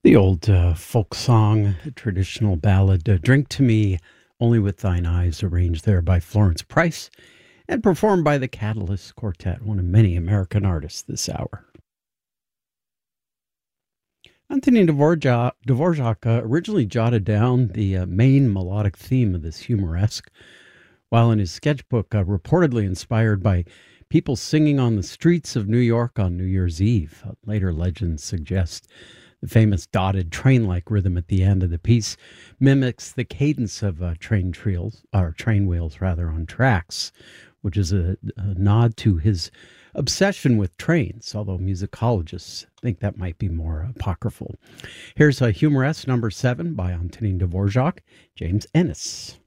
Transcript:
The old folk song, traditional ballad, Drink to Me, Only with Thine Eyes, arranged there by Florence Price and performed by the Catalyst Quartet, one of many American artists this hour. Antonin Dvorak originally jotted down the main melodic theme of this humoresque, while in his sketchbook, reportedly inspired by people singing on the streets of New York on New Year's Eve. Later legends suggest the famous dotted train-like rhythm at the end of the piece mimics the cadence of train wheels rather on tracks, which is a nod to his obsession with trains, although musicologists think that might be more apocryphal. Here's a Humoresque number 7 by Antonin Dvorak, James Ennis.